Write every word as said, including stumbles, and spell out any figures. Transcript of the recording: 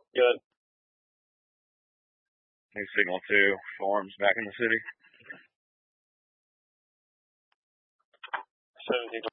Good. New Signal two forms back in the city. seventeen